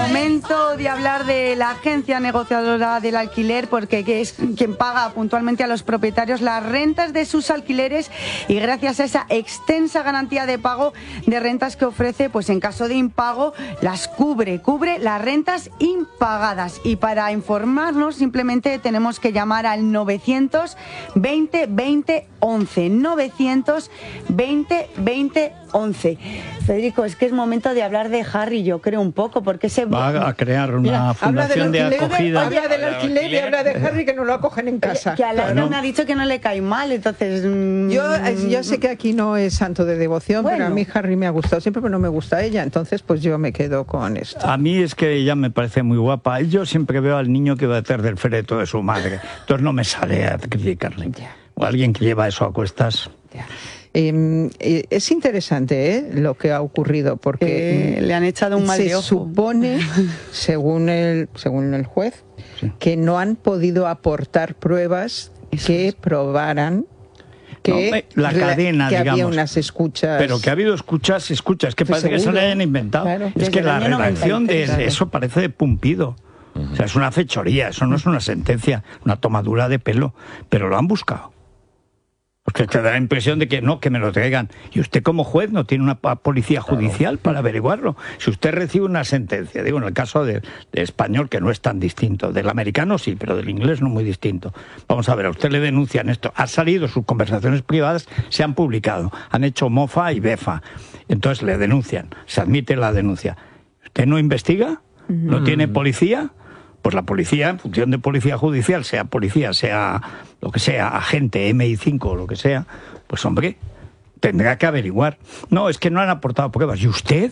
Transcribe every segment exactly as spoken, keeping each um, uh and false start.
Momento de hablar de la agencia negociadora del alquiler, porque que es quien paga puntualmente a los propietarios las rentas de sus alquileres, y gracias a esa extensa garantía de pago de rentas que ofrece, pues en caso de impago las cubre, cubre las rentas impagadas. Y para informarnos simplemente tenemos que llamar al novecientos veinte veinte once, novecientos veinte veinte once. Federico, es que es momento de hablar de Harry, yo creo un poco, porque se va a crear una Mira, fundación de acogida. Habla del alquiler y habla de Harry que no lo acogen en casa. Que a la claro. me ha dicho que no le cae mal, entonces... Mmm... Yo, yo sé que aquí no es santo de devoción, bueno. pero a mí Harry me ha gustado siempre, pero no me gusta ella, entonces pues yo me quedo con esto. A mí es que ella me parece muy guapa. Yo siempre veo al niño que va detrás del féretro de su madre, entonces no me sale a criticarle. Ya. O alguien que lleva eso a cuestas. Ya. Eh, eh, es interesante ¿eh? lo que ha ocurrido, porque eh, le han echado un mal de ojo. Se supone, según el, según el juez, sí. que no han podido aportar pruebas eso que es. probaran que, no, la cadena, que digamos, había unas escuchas. Pero que ha habido escuchas, escuchas, que parece seguro. que se le hayan inventado. Claro. Es que la redacción de claro. eso parece de Pumpido. Uh-huh. O sea, es una fechoría, eso no es una sentencia, una tomadura de pelo, pero lo han buscado. Porque te da la impresión de que no, que me lo traigan. Y usted como juez no tiene una policía judicial claro. para averiguarlo. Si usted recibe una sentencia, digo en el caso de, de español, que no es tan distinto, del americano sí, pero del inglés no muy distinto. Vamos a ver, a usted le denuncian esto. Ha salido, sus conversaciones privadas se han publicado. Han hecho mofa y befa. Entonces le denuncian, se admite la denuncia. ¿Usted no investiga? ¿No tiene policía? Pues la policía, en función de policía judicial, sea policía, sea lo que sea, agente eme i cinco o lo que sea, pues hombre, tendrá que averiguar. No, es que no han aportado pruebas. ¿Y usted?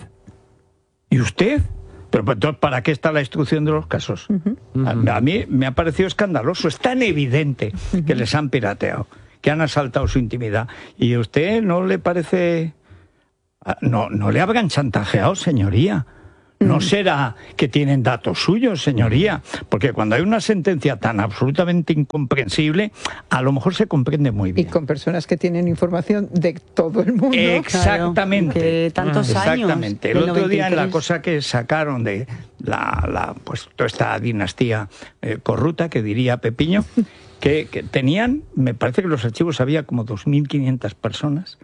¿Y usted? Pero entonces, ¿para qué está la instrucción de los casos? Uh-huh. a, a mí me ha parecido escandaloso. Es tan evidente uh-huh. que les han pirateado, que han asaltado su intimidad. ¿Y a usted no le parece...? No, no le habrán chantajeado, señoría. No será que tienen datos suyos, señoría, porque cuando hay una sentencia tan absolutamente incomprensible, a lo mejor se comprende muy bien. Y con personas que tienen información de todo el mundo. Exactamente. Claro, que tantos años. Exactamente. El otro noventa y tres día en la cosa que sacaron de la, la pues toda esta dinastía eh, corrupta, que diría Pepiño, que, que tenían, me parece que los archivos había como dos mil quinientas personas,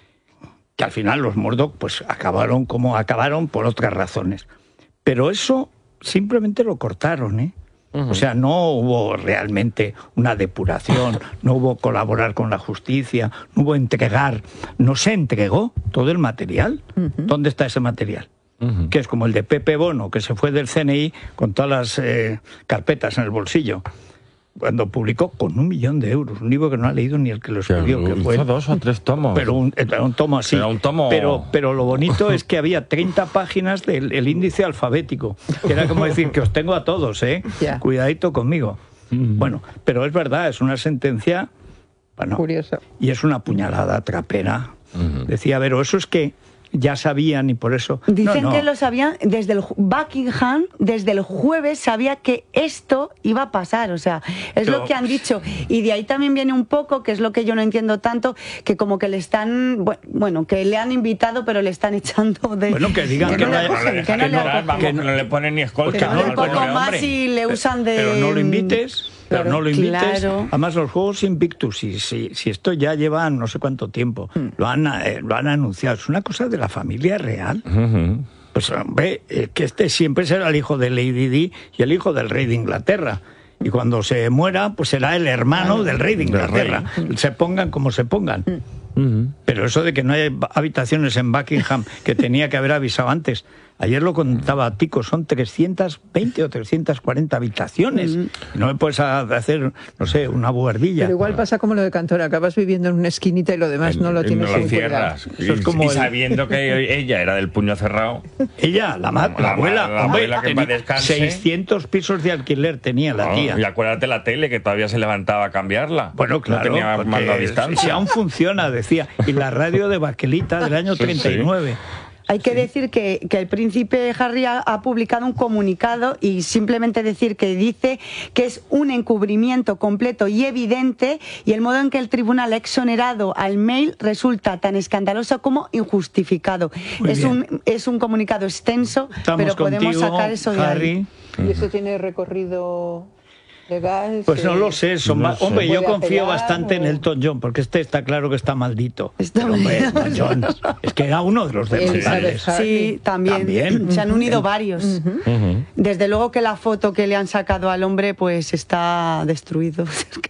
que al final los Murdoch pues acabaron como acabaron por otras razones. Pero eso simplemente lo cortaron, ¿eh? Uh-huh. O sea, no hubo realmente una depuración, no hubo colaborar con la justicia, no hubo entregar, no se entregó todo el material. Uh-huh. ¿Dónde está ese material? Uh-huh. Que es como el de Pepe Bono, que se fue del ce ene i con todas las eh, carpetas en el bolsillo, cuando publicó con un millón de euros, un libro que no ha leído ni el que lo escribió. Que fue dos o tres tomos. Pero un, un tomo así. Era un tomo... Pero, pero lo bonito es que había treinta páginas del el índice alfabético, que era como decir que os tengo a todos, ¿eh? Yeah. Cuidadito conmigo. Mm. Bueno, pero es verdad, es una sentencia... Bueno, curiosa. Y es una puñalada trapera. Mm. Decía, pero eso es que ya sabían y por eso... Dicen no, no. que lo sabían desde el Buckingham, desde el jueves sabía que esto iba a pasar, o sea, es Pero... lo que han dicho. Y de ahí también viene un poco, que es lo que yo no entiendo tanto, que como que le están, bueno, que le han invitado pero le están echando de... Bueno, que digan que, que no, no, le, cogen, que no, le, vamos, que no le ponen ni escolta. Que no, no, un poco no, más hombre. y le usan de... Pero no lo invites... Pero no lo invites. Claro. Además, los Juegos Invictus, si, si, si esto ya lleva no sé cuánto tiempo, mm. lo, han, eh, lo han anunciado. Es una cosa de la familia real. Uh-huh. Pues, hombre, eh, que este siempre será el hijo de Lady Di y el hijo del rey de Inglaterra. Y cuando se muera, pues será el hermano claro. del rey de Inglaterra. Rey. Se pongan como se pongan. Mm. Uh-huh. Pero eso de que no hay habitaciones en Buckingham, que tenía que haber avisado antes. Ayer lo contaba Tico, son trescientas veinte o trescientas cuarenta habitaciones. Mm. No me puedes hacer, no sé, una buhardilla. Pero igual pasa como lo de Cantor, acabas viviendo en una esquinita y lo demás el, no lo tienes no lo cierras. Eso es como y el... sabiendo que ella era del puño cerrado. Ella, la, ma- la, la abuela, la abuela que descanse. seiscientos pisos de alquiler tenía la tía. No, y acuérdate la tele, que todavía se levantaba a cambiarla. Bueno, claro. No tenía mando a distancia. Si aún funciona, decía. Y la radio de Baquelita del año treinta y nueve. Hay que sí. decir que, que el príncipe Harry ha, ha publicado un comunicado y simplemente decir que dice que es un encubrimiento completo y evidente y el modo en que el tribunal ha exonerado al Mail resulta tan escandaloso como injustificado. Es un, es un comunicado extenso, Estamos pero podemos contigo, sacar eso de Harry. Ahí. ¿Y eso tiene recorrido legal? Pues no lo sé. Son no sé. Hombre, yo confío bastante o... en Elton John, porque este está claro que está maldito. Está pero, hombre, John, es que era uno de los demandantes. Sí, también. ¿También? Se han unido uh-huh. varios. Uh-huh. Uh-huh. Desde luego que la foto que le han sacado al hombre pues está destruido.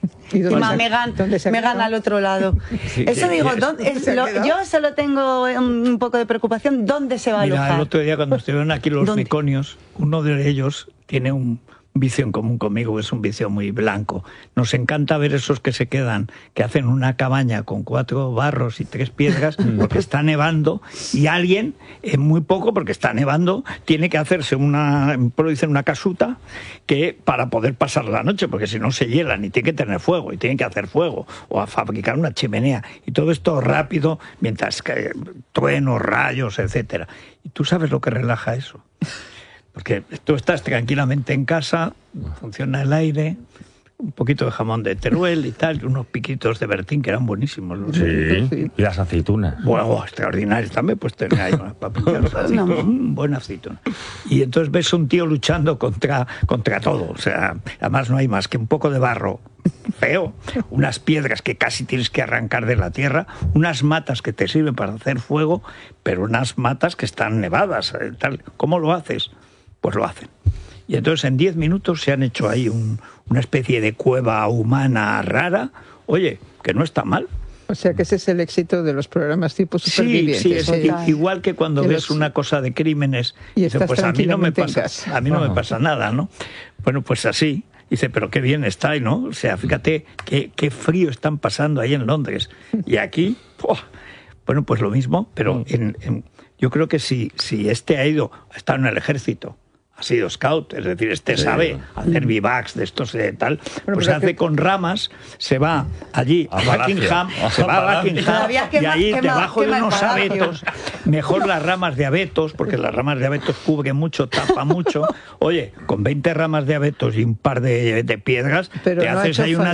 Y Megan, Megan al otro lado. Sí, eso digo, ¿dónde, es, lo, yo solo tengo un, un poco de preocupación. ¿Dónde se va a Mira, alojar? El otro día cuando estuvieron aquí los ¿Dónde? miconios, uno de ellos tiene un vicio en común conmigo, es un vicio muy blanco. Nos encanta ver esos que se quedan, que hacen una cabaña con cuatro barros y tres piedras porque está nevando y alguien, en muy poco porque está nevando, tiene que hacerse una, dicen una casuta que para poder pasar la noche, porque si no se hielan y tiene que tener fuego y tienen que hacer fuego o a fabricar una chimenea y todo esto rápido mientras que truenos, rayos, etcétera. ¿Y tú sabes lo que relaja eso? Porque tú estás tranquilamente en casa, funciona el aire, un poquito de jamón de Teruel y tal, y unos piquitos de Bertín que eran buenísimos. Los sí, de... y las aceitunas. Bueno, extraordinarios también, pues tenía ahí unas papitas, aceitun, buena aceituna. Y entonces ves un tío luchando contra, contra todo, o sea, además no hay más que un poco de barro feo, unas piedras que casi tienes que arrancar de la tierra, unas matas que te sirven para hacer fuego, pero unas matas que están nevadas, tal. ¿Cómo lo haces? Pues lo hacen. Y entonces en diez minutos se han hecho ahí un, una especie de cueva humana rara. Oye, que no está mal. O sea que ese es el éxito de los programas tipo Supervivientes. Sí, sí, es sí. igual que cuando que ves los... una cosa de crímenes y dice, pues a mí no me pasa, a mí no me pasa nada, ¿no? Bueno, pues así. Dice, pero qué bien está ahí, ¿no? O sea, fíjate qué, qué frío están pasando ahí en Londres. Y aquí, ¡puah! Bueno, pues lo mismo, pero en, en, yo creo que si, si este ha ido, ha estado en el ejército, ha sido scout, es decir, este sí. sabe hacer vivacs de estos de tal, bueno, pues se hace que... con ramas, se va allí a, a Buckingham, a se va a Buckingham y ahí quema, debajo quema de unos abetos, mejor las ramas de abetos, porque las ramas de abetos cubren mucho, tapa mucho. Oye, con veinte ramas de abetos y un par de, de piedras, Pero te no haces ahí una